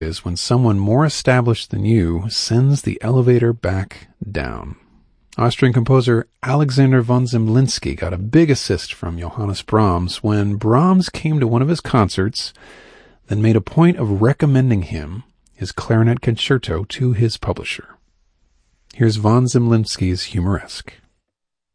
is when someone more established than you sends the elevator back down. Austrian composer Alexander von Zemlinsky got a big assist from Johannes Brahms when Brahms came to one of his concerts, then made a point of recommending his clarinet concerto to his publisher. Here's von Zemlinsky's Humoresque.